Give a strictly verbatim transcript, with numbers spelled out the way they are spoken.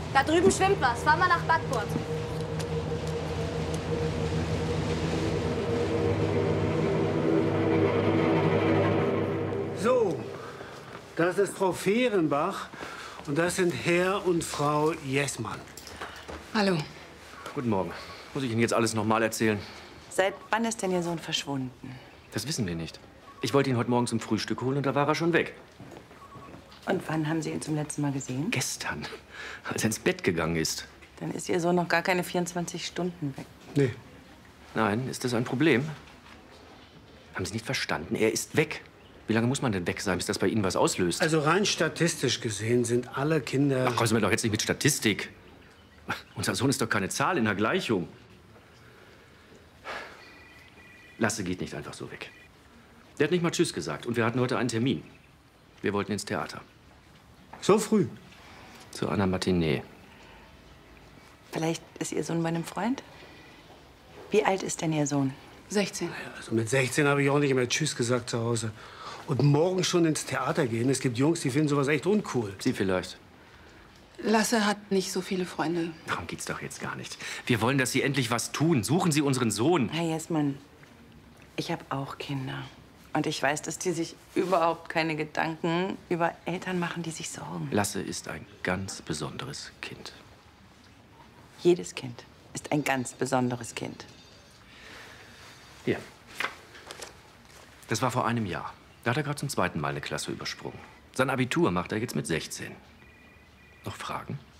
Da drüben schwimmt was. Fahren wir nach Backbord. So, das ist Frau Fehrenbach und das sind Herr und Frau Jessmann. Hallo. Guten Morgen. Muss ich Ihnen jetzt alles noch mal erzählen? Seit wann ist denn Ihr Sohn verschwunden? Das wissen wir nicht. Ich wollte ihn heute Morgen zum Frühstück holen und da war er schon weg. Und wann haben Sie ihn zum letzten Mal gesehen? Gestern, als er ins Bett gegangen ist. Dann ist Ihr Sohn noch gar keine vierundzwanzig Stunden weg. Nee. Nein, ist das ein Problem? Haben Sie nicht verstanden? Er ist weg. Wie lange muss man denn weg sein, bis das bei Ihnen was auslöst? Also rein statistisch gesehen sind alle Kinder... Ach, kommen Sie mir doch jetzt nicht mit Statistik. Unser Sohn ist doch keine Zahl in der Gleichung. Lasse geht nicht einfach so weg. Der hat nicht mal Tschüss gesagt und wir hatten heute einen Termin. Wir wollten ins Theater. So früh? Zu einer Matinee. Vielleicht ist Ihr Sohn bei einem Freund? Wie alt ist denn Ihr Sohn? sechzehn. Also mit sechzehn habe ich auch nicht mehr Tschüss gesagt zu Hause. Und morgen schon ins Theater gehen. Es gibt Jungs, die finden sowas echt uncool. Sie vielleicht. Lasse hat nicht so viele Freunde. Darum geht's doch jetzt gar nicht. Wir wollen, dass Sie endlich was tun. Suchen Sie unseren Sohn. Herr Jessmann, ich habe auch Kinder. Und ich weiß, dass die sich überhaupt keine Gedanken über Eltern machen, die sich sorgen. Lasse ist ein ganz besonderes Kind. Jedes Kind ist ein ganz besonderes Kind. Hier. Das war vor einem Jahr. Da hat er gerade zum zweiten Mal eine Klasse übersprungen. Sein Abitur macht er jetzt mit sechzehn. Noch Fragen?